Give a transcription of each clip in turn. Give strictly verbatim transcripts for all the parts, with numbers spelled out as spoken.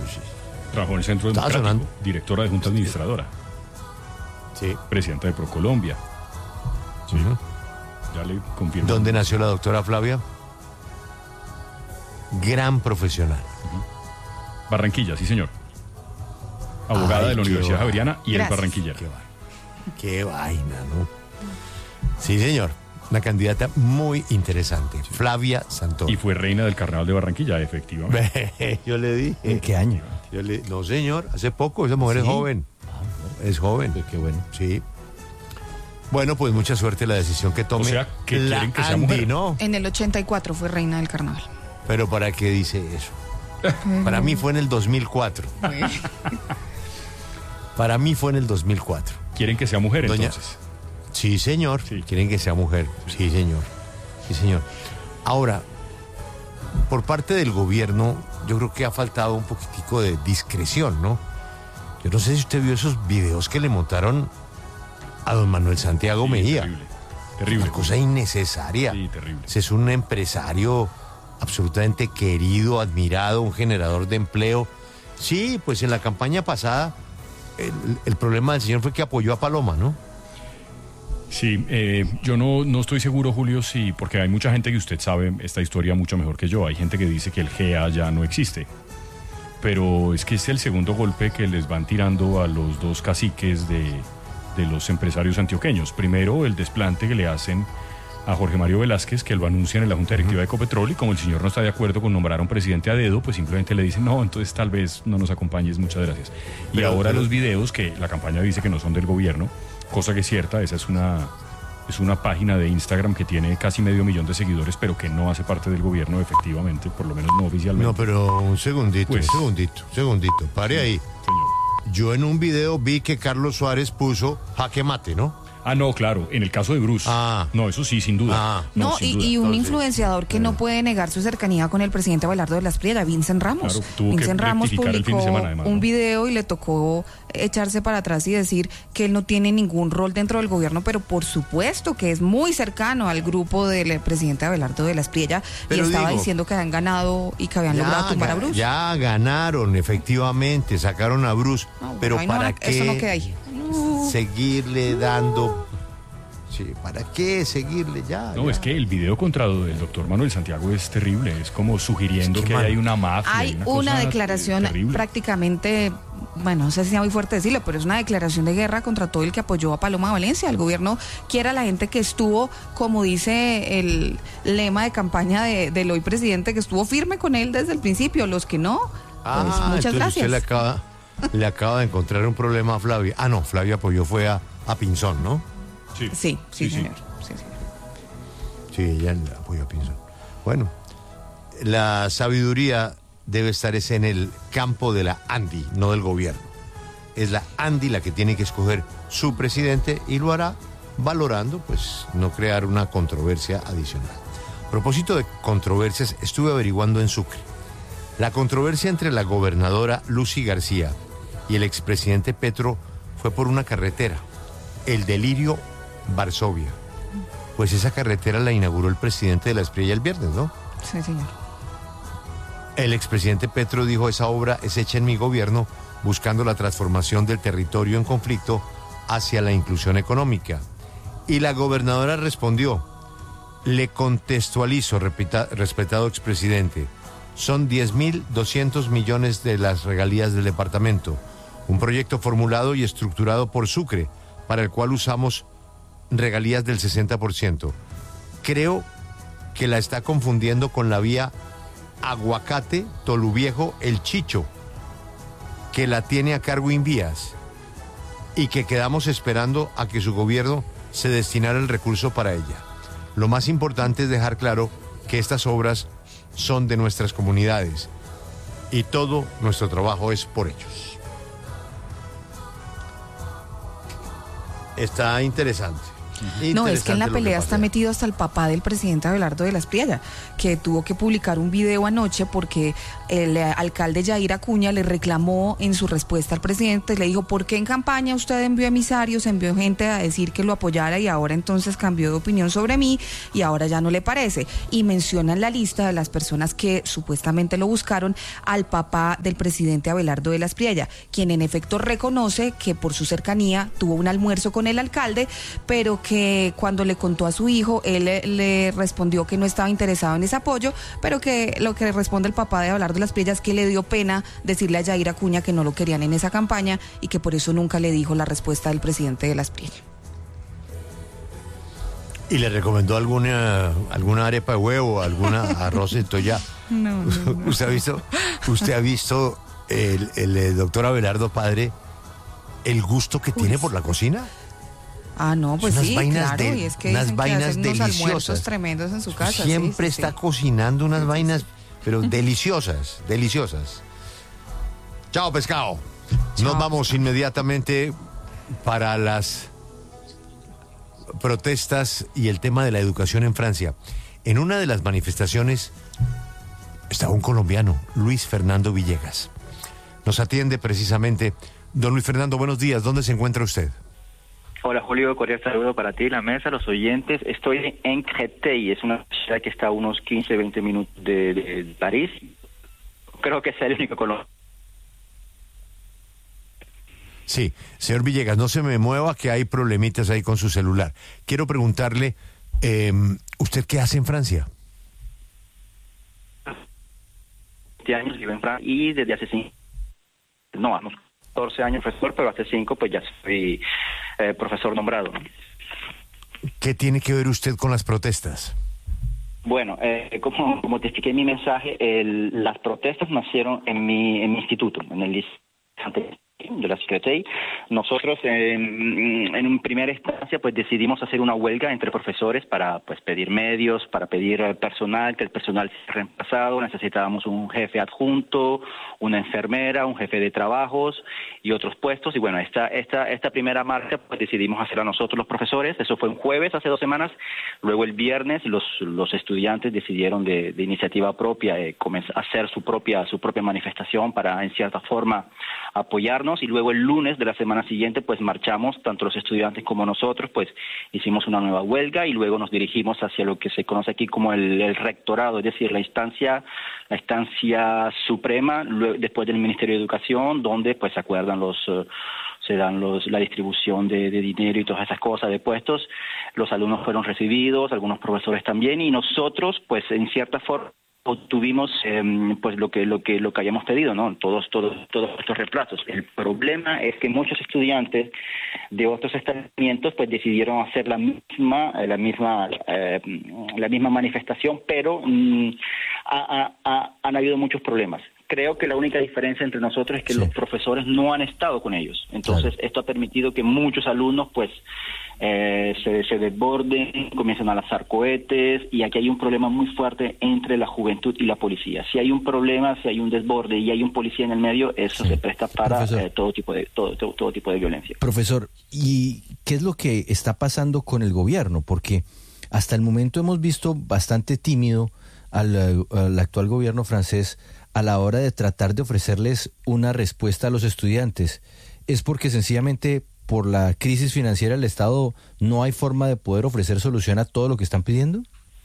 sí. Trabajó en el Centro Estaba Democrático, sonando. directora de Junta Administradora, Sí. presidenta de ProColombia. Sí, Ujú. ya le confirmo. ¿Dónde nació la doctora Flavia? Gran profesional. Barranquilla, sí, señor. Abogada Ay, de la qué Universidad va- Javeriana y el Gracias. Barranquillera. Qué, va- qué vaina, ¿no? Sí, señor. Una candidata muy interesante. Flavia Santoro. Y fue reina del Carnaval de Barranquilla, efectivamente. Yo le dije. ¿En qué año? Yo le- no, señor, hace poco, esa mujer ¿Sí? es joven. Es joven. Pues qué bueno. Sí. Bueno, pues mucha suerte la decisión que tome. O sea, que la quieren que sea Andy, mujer. ¿no? En el ochenta y cuatro fue reina del carnaval. Pero ¿para qué dice eso? Para mí fue en el dos mil cuatro. Para mí fue en el dos mil cuatro. Quieren que sea mujer, Doña- entonces. Sí, señor. Sí. Quieren que sea mujer. Sí, señor. Sí, señor. Ahora, por parte del gobierno, yo creo que ha faltado un poquitico de discreción, ¿no? Yo no sé si usted vio esos videos que le montaron a don Manuel Santiago Sí, Mejía. Terrible. Terrible. Una cosa innecesaria. Sí, terrible. Ese es un empresario absolutamente querido, admirado, un generador de empleo. Sí, pues en la campaña pasada el, el problema del señor fue que apoyó a Paloma, ¿no? Sí, eh, yo no, no estoy seguro, Julio, sí, porque hay mucha gente que usted sabe esta historia mucho mejor que yo. Hay gente que dice que el G A ya no existe. Pero es que es el segundo golpe que les van tirando a los dos caciques de, de los empresarios antioqueños. Primero, el desplante que le hacen a Jorge Mario Velázquez, que lo anuncian en la Junta Directiva de Ecopetrol, y como el señor no está de acuerdo con nombrar a un presidente a dedo, pues simplemente le dicen, no, entonces tal vez no nos acompañes, muchas gracias. Y Pero- ahora pero- los videos que la campaña dice que no son del gobierno, cosa que es cierta, esa es una, es una página de Instagram que tiene casi medio millón de seguidores, pero que no hace parte del gobierno, efectivamente, por lo menos no oficialmente. No, pero un segundito, Pues- un segundito, un segundito. Pare ahí. Señor. Yo en un video vi que Carlos Suárez puso jaque mate, ¿no? Ah, no, claro, en el caso de Bruce. Ah. No, eso sí, sin duda. Ah. No, sin y, duda. y un Entonces, influenciador que no puede negar su cercanía con el presidente Abelardo de las Priera, Vincent Ramos. Claro, tuvo que Vincent Ramos rectificar el fin publicó de semana, además, un ¿no? video y le tocó echarse para atrás y decir que él no tiene ningún rol dentro del gobierno, pero por supuesto que es muy cercano al grupo del presidente Abelardo de las Priera y Pero estaba digo, diciendo que habían ganado y que habían logrado tumbar a ga- Bruce. ya ganaron, efectivamente, sacaron a Bruce. No, pero ahí no ¿para van a- qué eso no queda ahí. No. seguirle dando? Sí, ¿para qué seguirle ya? No, ya. es que el video contra el doctor Manuel Santiago es terrible, es como sugiriendo Es que, que, man, hay una mafia. Hay una, una cosa declaración terrible. prácticamente, bueno, no sé si sea muy fuerte decirlo, pero es una declaración de guerra contra todo el que apoyó a Paloma Valencia. El gobierno quiere a la gente que estuvo, como dice el lema de campaña de, del hoy presidente, que estuvo firme con él desde el principio. Los que no, pues Ah, muchas entonces gracias. usted le acaba, le acaba de encontrar un problema a Flavia. Ah, no, Flavia apoyó fue a, a Pinzón, ¿no? Sí, Sí, sí, señor. Sí, sí. Sí, ella le apoyó a Pinzón. Bueno, la sabiduría debe estar es en el campo de la Andy, no del gobierno. Es la Andy la que tiene que escoger su presidente y lo hará valorando, pues, no crear una controversia adicional. A propósito de controversias, estuve averiguando en Sucre. La controversia entre la gobernadora Lucy García y el expresidente Petro fue por una carretera, el Delirio Varsovia. Pues esa carretera la inauguró el presidente de la Espriella el viernes, ¿no? Sí, señor. El expresidente Petro dijo, esa obra es hecha en mi gobierno buscando la transformación del territorio en conflicto hacia la inclusión económica. Y la gobernadora respondió, le contextualizo, repita- respetado expresidente, son diez mil doscientos millones de las regalías del departamento, un proyecto formulado y estructurado por Sucre, para el cual usamos regalías del sesenta por ciento. Creo que la está confundiendo con la vía Aguacate, Toluviejo, El Chicho, que la tiene a cargo Invías y que quedamos esperando a que su gobierno se destinara el recurso para ella. Lo más importante es dejar claro que estas obras son de nuestras comunidades y todo nuestro trabajo es por ellos. Está interesante. No, es que en la Interesante lo que pelea pasa. está metido hasta el papá del presidente Abelardo de la Espriella, que tuvo que publicar un video anoche porque el eh, alcalde Yair Acuña le reclamó en su respuesta al presidente, le dijo, ¿por qué en campaña usted envió emisarios, envió gente a decir que lo apoyara y ahora entonces cambió de opinión sobre mí y ahora ya no le parece? Y menciona en la lista de las personas que supuestamente lo buscaron al papá del presidente Abelardo de la Espriella, quien en efecto reconoce que por su cercanía tuvo un almuerzo con el alcalde, pero que cuando le contó a su hijo, él le, le respondió que no estaba interesado en ese apoyo, pero que lo que le responde el papá de Abelardo de la Espriella es que le dio pena decirle a Yair Acuña que no lo querían en esa campaña y que por eso nunca le dijo la respuesta del presidente de la Espriella. ¿Y le recomendó alguna alguna arepa de huevo, alguna arroz en toya? No, no, no. ¿Usted ha visto, usted ha visto el, el, el doctor Abelardo padre, el gusto que tiene por la cocina? Ah, no, pues Unas sí, vainas claro, de- y es que unas dicen que vainas hacen unos deliciosas. almuerzos tremendos en su casa. Siempre sí, sí, está sí. cocinando unas vainas, pero deliciosas, deliciosas. Chao, pescado. Chao, Nos vamos inmediatamente para las protestas y el tema de la educación en Francia. En una de las manifestaciones estaba un colombiano, Luis Fernando Villegas. Nos atiende precisamente. Don Luis Fernando, buenos días. ¿Dónde se encuentra usted? Hola Julio, cordial saludo para ti, la mesa, los oyentes. Estoy en Créteil, es una ciudad que está a unos quince, veinte minutos de, de París. Creo que es el único colombiano. Sí, señor Villegas, no se me mueva que hay problemitas ahí con su celular. Quiero preguntarle, eh, ¿usted qué hace en Francia? años vivo en Francia y desde hace cinco, no, unos catorce años profesor, pero hace cinco pues ya soy eh, profesor nombrado, ¿no? ¿Qué tiene que ver usted con las protestas? Bueno, eh, como, como te expliqué en mi mensaje, el, las protestas nacieron en mi, en mi instituto, en el liceo de la Créteil. Nosotros en, en primera instancia pues decidimos hacer una huelga entre profesores para pues pedir medios, para pedir personal, que el personal sea reemplazado. Necesitábamos un jefe adjunto, una enfermera, un jefe de trabajos y otros puestos. Y bueno, esta esta esta primera marcha pues decidimos hacerla nosotros los profesores. Eso fue un jueves hace dos semanas. Luego el viernes los los estudiantes decidieron de, de iniciativa propia eh, comenzar a hacer su propia su propia manifestación para en cierta forma apoyarnos. Y luego el lunes de la semana siguiente pues marchamos, tanto los estudiantes como nosotros, pues hicimos una nueva huelga y luego nos dirigimos hacia lo que se conoce aquí como el, el rectorado, es decir, la instancia la instancia suprema luego, después del Ministerio de Educación, donde pues se acuerdan los uh, se dan los la distribución de, de dinero y todas esas cosas de puestos. Los alumnos fueron recibidos, algunos profesores también, y nosotros pues en cierta forma obtuvimos eh, pues lo que lo que lo que habíamos pedido, ¿no? Todos todos todos estos reemplazos. El problema es que muchos estudiantes de otros establecimientos pues decidieron hacer la misma la misma eh, la misma manifestación, pero mm, ha, ha, ha, han habido muchos problemas. Creo que la única diferencia entre nosotros es que sí. Los profesores no han estado con ellos. Entonces, claro. Esto ha permitido que muchos alumnos, pues, eh, se, se desborden, comiencen a lanzar cohetes, y aquí hay un problema muy fuerte entre la juventud y la policía. Si hay un problema, si hay un desborde y hay un policía en el medio, eso sí. Se presta para eh, todo tipo de todo, todo, todo tipo de violencia. Profesor, ¿y qué es lo que está pasando con el gobierno? Porque hasta el momento hemos visto bastante tímido al, al actual gobierno francés a la hora de tratar de ofrecerles una respuesta a los estudiantes. ¿Es porque sencillamente por la crisis financiera del Estado no hay forma de poder ofrecer solución a todo lo que están pidiendo?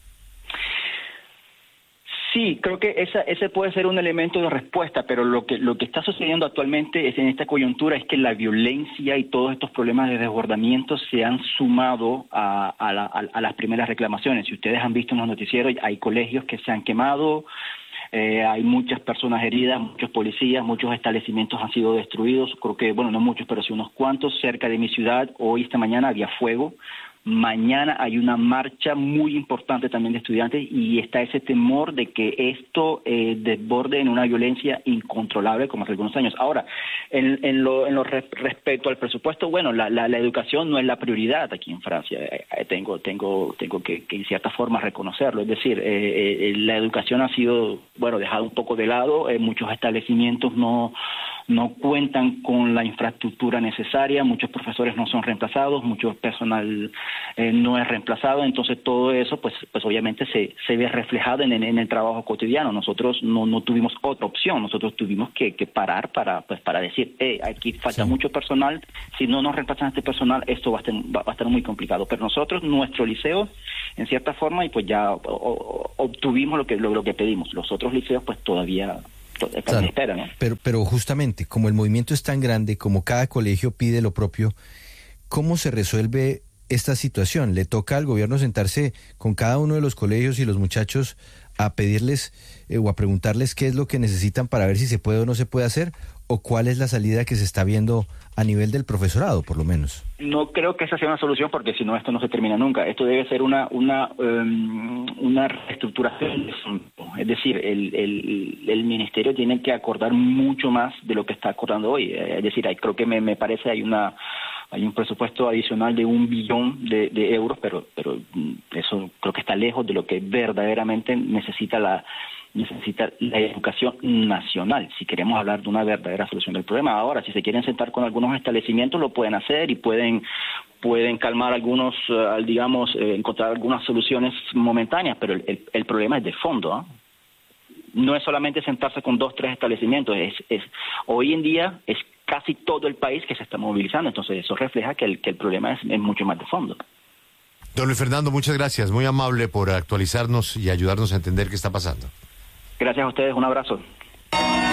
Sí, creo que esa, ese puede ser un elemento de respuesta, pero lo que lo que está sucediendo actualmente es en esta coyuntura es que la violencia y todos estos problemas de desbordamiento se han sumado a, a, la, a, a las primeras reclamaciones. Si ustedes han visto en los noticieros, hay colegios que se han quemado. Eh, hay muchas personas heridas, muchos policías, muchos establecimientos han sido destruidos, creo que, bueno, no muchos, pero sí unos cuantos. Cerca de mi ciudad, hoy, esta mañana, había fuego. Mañana hay una marcha muy importante también de estudiantes y está ese temor de que esto eh, desborde en una violencia incontrolable como hace algunos años. Ahora, en, en lo, en lo re, respecto al presupuesto, bueno, la, la, la educación no es la prioridad aquí en Francia. Eh, tengo tengo tengo que, que en cierta forma reconocerlo. Es decir, eh, eh, la educación ha sido, bueno, dejada un poco de lado. Eh, muchos establecimientos no... no cuentan con la infraestructura necesaria, muchos profesores no son reemplazados, mucho personal eh, no es reemplazado, entonces todo eso pues pues obviamente se, se ve reflejado en, en el trabajo cotidiano. Nosotros no, no tuvimos otra opción, nosotros tuvimos que, que parar para pues para decir, hey, aquí falta sí. mucho personal, si no nos reemplazan a este personal, esto va a, estar, va a estar muy complicado. Pero nosotros, nuestro liceo, en cierta forma, y pues ya o, o, obtuvimos lo que lo, lo que pedimos. Los otros liceos pues todavía están claro, en espera, ¿no? Pero, pero justamente, como el movimiento es tan grande, como cada colegio pide lo propio, ¿cómo se resuelve esta situación? ¿Le toca al gobierno sentarse con cada uno de los colegios y los muchachos a pedirles eh, o a preguntarles qué es lo que necesitan para ver si se puede o no se puede hacer? ¿O cuál es la salida que se está viendo a nivel del profesorado, por lo menos? No creo que esa sea una solución, porque si no, esto no se termina nunca. Esto debe ser una una um, una reestructuración. Es decir, el, el, el ministerio tiene que acordar mucho más de lo que está acordando hoy. Es decir, hay, creo que me, me parece hay una hay un presupuesto adicional de un billón de, de euros, pero pero eso creo que está lejos de lo que verdaderamente necesita la necesita la educación nacional, si queremos hablar de una verdadera solución del problema. Ahora, si se quieren sentar con algunos establecimientos, lo pueden hacer y pueden pueden calmar algunos, uh, digamos, eh, encontrar algunas soluciones momentáneas, pero el, el, el problema es de fondo, ¿eh? No es solamente sentarse con dos, tres establecimientos, es, es hoy en día es casi todo el país que se está movilizando, entonces eso refleja que el, que el problema es, es mucho más de fondo. Don Luis Fernando, muchas gracias, muy amable por actualizarnos y ayudarnos a entender qué está pasando. Gracias a ustedes, un abrazo.